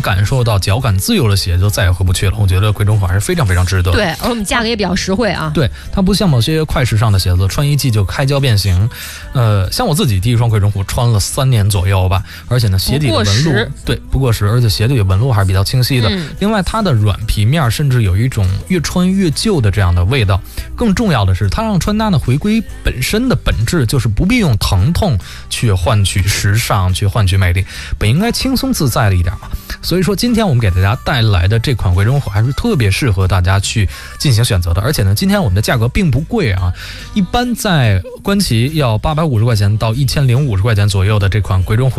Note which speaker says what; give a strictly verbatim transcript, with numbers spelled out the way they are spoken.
Speaker 1: 感受到脚感自由的鞋就再也回不去了。我觉得葵中虎还是非常非常值得。
Speaker 2: 对，而我们价格也比较实惠啊。
Speaker 1: 对，它不像某些快时尚的鞋子，穿一季就开胶变形。呃，像我自己第一双葵中虎穿了三年左右吧，而且呢，鞋底的纹路对不过时，而且鞋底的纹路还是比较清晰的。嗯、另外，它的软皮面甚至有一种越穿越旧的这样的味道。更重要的是，它让穿搭呢回归本身的本质，就是不必用疼痛去换取时尚，去换取美丽，本应该轻松自在的一点嘛。所以说，今天我们给大家带来的这款葵中虎还是特别适合大家去进行选择的。而且呢，今天我们的价格并不贵啊，一般在观奇要八百五十块钱到一千零五十块钱左右的这款葵中虎。